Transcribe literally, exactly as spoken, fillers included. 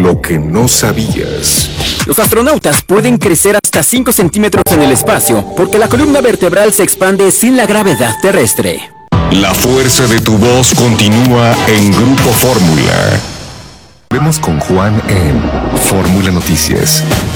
lo que no sabías. Los astronautas pueden crecer hasta cinco centímetros en el espacio porque la columna vertebral se expande sin la gravedad terrestre. La fuerza de tu voz continúa en Grupo Fórmula. Vemos con Juan en Fórmula Noticias.